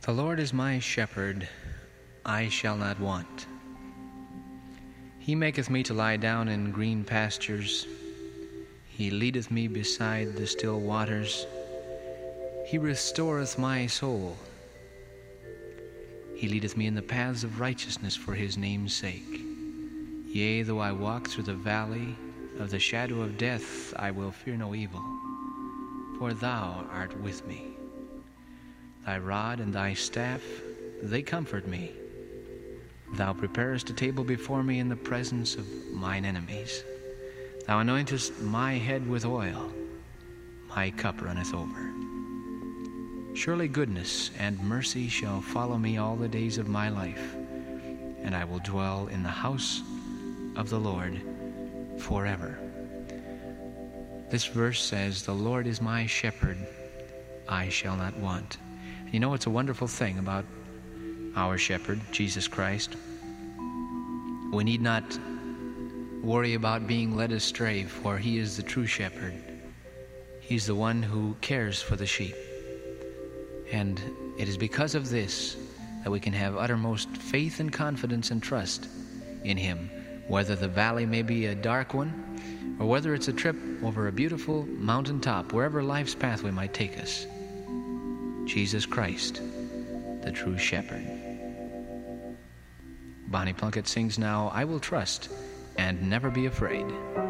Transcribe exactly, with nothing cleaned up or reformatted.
The Lord is my shepherd, I shall not want. He maketh me to lie down in green pastures. He leadeth me beside the still waters. He restoreth my soul. He leadeth me in the paths of righteousness for his name's sake. Yea, though I walk through the valley of the shadow of death, I will fear no evil, for thou art with me. Thy rod and thy staff, they comfort me. Thou preparest a table before me in the presence of mine enemies. Thou anointest my head with oil. My cup runneth over. Surely goodness and mercy shall follow me all the days of my life, and I will dwell in the house of the Lord forever. This verse says, the Lord is my shepherd, I shall not want. You know, it's a wonderful thing about our shepherd, Jesus Christ. We need not worry about being led astray, for he is the true shepherd. He's the one who cares for the sheep. And it is because of this that we can have uttermost faith and confidence and trust in him, whether the valley may be a dark one, or whether it's a trip over a beautiful mountaintop, wherever life's pathway might take us. Jesus Christ, the true shepherd. Bonnie Plunkett sings now, I Will Trust and Never Be Afraid.